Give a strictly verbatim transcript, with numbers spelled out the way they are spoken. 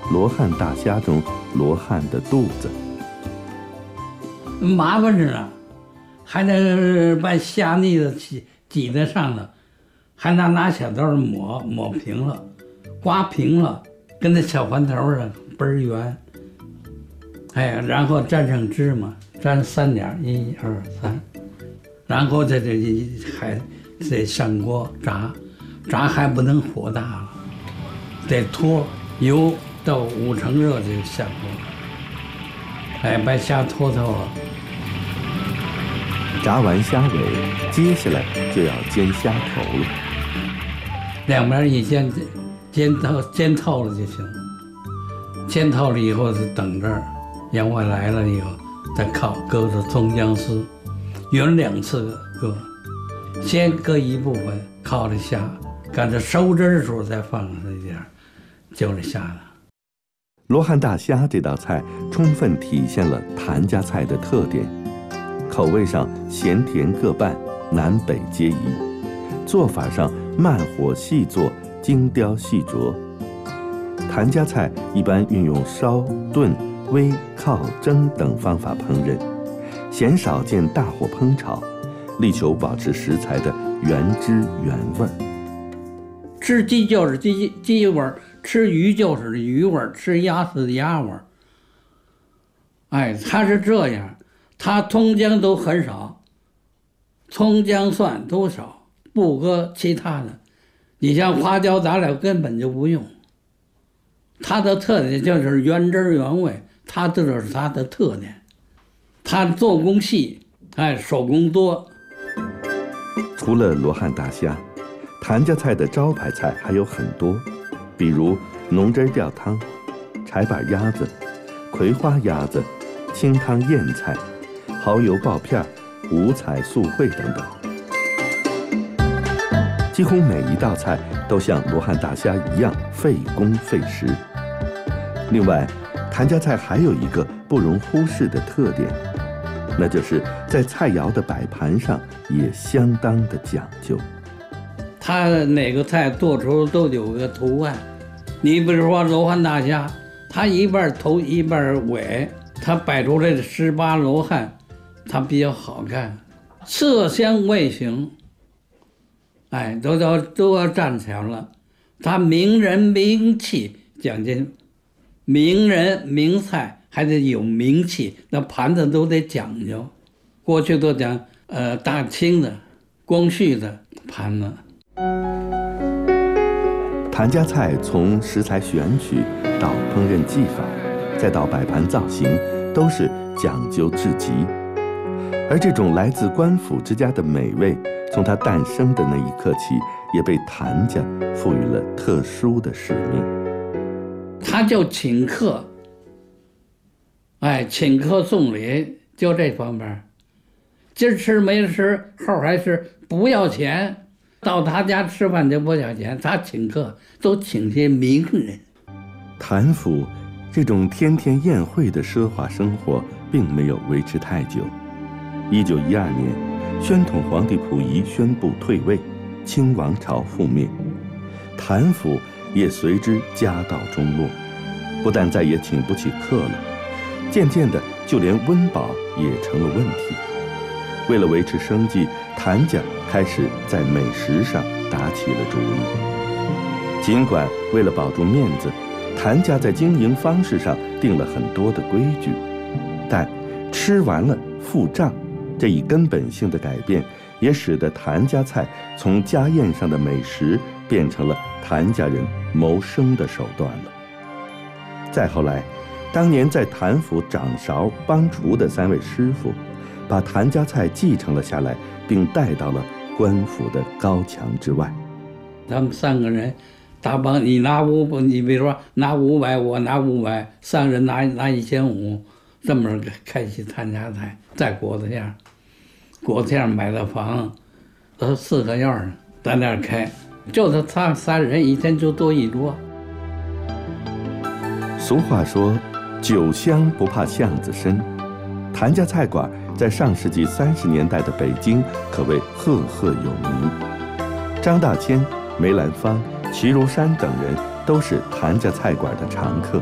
罗汉大虾中罗汉的肚子。 麻烦着呢，还得把虾腻子挤挤在上头，还拿拿小刀抹抹平了，刮平了，跟那小环头似的，倍儿圆。哎呀，然后蘸上芝麻，蘸三点，一二三，然后在这还得上锅炸，炸还不能火大了，得拖油到五成热就下锅。哎，把虾脱透了。 炸完虾尾，接下来就要煎虾头了。 两边一煎，煎透煎透了就行。煎透了以后是等这儿，员外来了以后再烤，搁着葱姜丝，匀两次搁，先搁一部分烤了虾，赶着收汁的时候再放上一点，就这虾了。 罗汉大虾这道菜充分体现了谭家菜的特点，口味上咸甜各半，南北皆宜；做法上慢火细做，精雕细琢。谭家菜一般运用烧、炖、煨、靠、蒸等方法烹饪，鲜少见大火烹炒，力求保持食材的原汁原味。 吃鸡就是鸡鸡味儿，吃鱼就是鱼味儿，吃鸭是鸭味儿。哎，它是这样，它葱姜都很少，葱姜蒜都少，不搁其他的。你像花椒杂料根本就不用。它的特点就是原汁原味，它这就是它的特点。它做工细，哎，手工多。 除了罗汉大虾，谭家菜的招牌菜还有很多，比如浓汁吊汤、柴板鸭子、葵花鸭子、清汤燕菜、蚝油爆片、五彩素烩等等。几乎每一道菜都像罗汉大虾一样费工费时。另外，谭家菜还有一个不容忽视的特点，那就是在菜肴的摆盘上也相当的讲究。 它哪个菜做出都有个图案，你比如说罗汉大虾，它一半头一半尾，它摆出来的十八罗汉，它比较好看，色香味形，哎，都要都要占全了。它名人名气讲究，名人名菜还得有名气，那盘子都得讲究。过去都讲呃大清的、光绪的盘子。 谭家菜从食材选取到烹饪技法，再到摆盘造型，都是讲究至极。而这种来自官府之家的美味，从它诞生的那一刻起，也被谭家赋予了特殊的使命。 他就请客，哎，请客送礼，就这方面。今儿吃没吃，后还吃，不要钱。到他家吃饭就不要钱，他请客都请些名人。 谭府这种天天宴会的奢华生活并没有维持太久。一九一二年，宣统皇帝溥仪宣布退位，清王朝覆灭，谭府也随之家道中落，不但再也请不起客了，渐渐的就连温饱也成了问题。为了维持生计，谭家开始在美食上打起了主意。尽管为了保住面子，谭家在经营方式上定了很多的规矩，但吃完了付账这一根本性的改变，也使得谭家菜从家宴上的美食变成了谭家人谋生的手段了。再后来，当年在谭府掌勺帮厨的三位师傅，把谭家菜继承了下来，并带到了官府的高墙之外。 他们三个人大帮，你拿五，你比如说拿五百，我拿五百，三个人拿拿一千五，这么开启谭家菜。在果子巷，果子巷买的房，都四合院儿，在那儿开，就是他三人一天就坐一桌。 俗话说，酒香不怕巷子深。谭家菜馆在上世纪三十年代的北京可谓赫赫有名。张大千、梅兰芳、齐如山等人都是谭家菜馆的常客。